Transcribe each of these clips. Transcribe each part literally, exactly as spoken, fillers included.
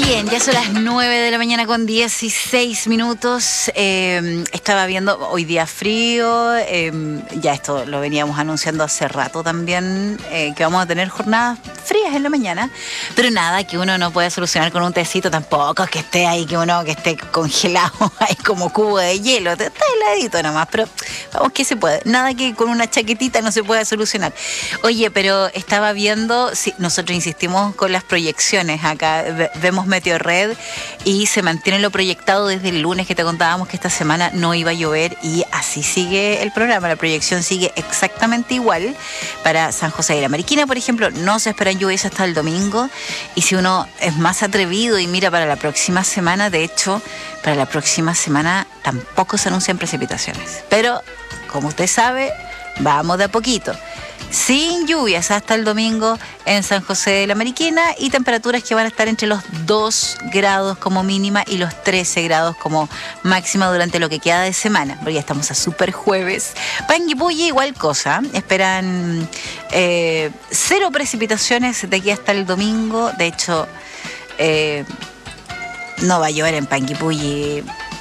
Bien, ya son las nueve de la mañana con dieciséis minutos. Eh, estaba viendo hoy día frío. Eh, ya esto lo veníamos anunciando hace rato también, eh, que vamos a tener jornadas frías en la mañana. Pero nada que uno no pueda solucionar con un tecito tampoco, que esté ahí, que uno que esté congelado ahí como cubo de hielo. Está heladito nomás, pero vamos que se puede. Nada que con una chaquetita no se pueda solucionar. Oye, pero estaba viendo, sí, nosotros insistimos con las proyecciones acá. Vemos Meteorred y se mantiene lo proyectado desde el lunes que te contábamos que esta semana no iba a llover, y así sigue el programa. La proyección sigue exactamente igual para San José de la Mariquina, por ejemplo. No se esperan lluvias hasta el domingo, y si uno es más atrevido y mira para la próxima semana, de hecho para la próxima semana tampoco se anuncian precipitaciones, pero como usted sabe, vamos de a poquito. Sin lluvias hasta el domingo en San José de la Mariquina, y temperaturas que van a estar entre los dos grados como mínima y los trece grados como máxima durante lo que queda de semana, porque ya estamos a super jueves. Panguipulli igual cosa, esperan eh, cero precipitaciones de aquí hasta el domingo. De hecho, eh, no va a llover en Panguipulli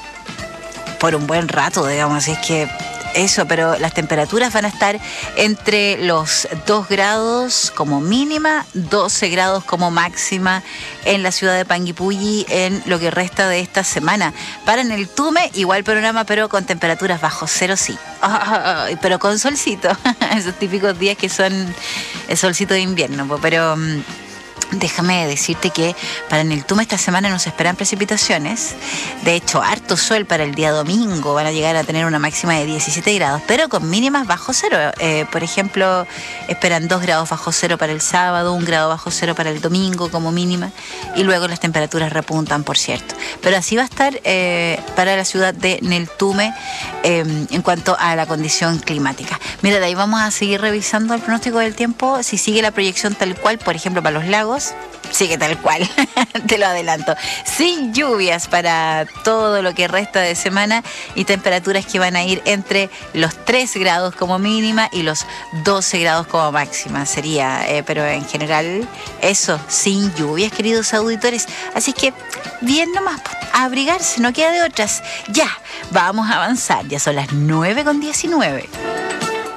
por un buen rato, digamos, así es que eso, pero las temperaturas van a estar entre los dos grados como mínima, doce grados como máxima en la ciudad de Panguipulli en lo que resta de esta semana. Para en el Tume, igual programa, pero con temperaturas bajo cero, sí. Oh, pero con solcito, esos típicos días que son el solcito de invierno, pero déjame decirte que para en el Tume esta semana no se esperan precipitaciones. De hecho, harto sol para el día domingo. Van a llegar a tener una máxima de diecisiete grados, pero con mínimas bajo cero. Eh, por ejemplo, esperan dos grados bajo cero para el sábado, un grado bajo cero para el domingo como mínima, y luego las temperaturas repuntan, por cierto. Pero así va a estar eh, para la ciudad de Neltume eh, en cuanto a la condición climática. Mira, de ahí vamos a seguir revisando el pronóstico del tiempo. Si sigue la proyección tal cual, por ejemplo, para los lagos, sigue tal cual, te lo adelanto. Sin lluvias para todo lo que resta de semana, y temperaturas que van a ir entre los tres grados como mínima y los doce grados como máxima. Sería, eh, pero en general, eso, sin lluvias, queridos auditores. Así que, bien nomás, a abrigarse, no queda de otras. Ya, vamos a avanzar. Ya son las nueve con diecinueve.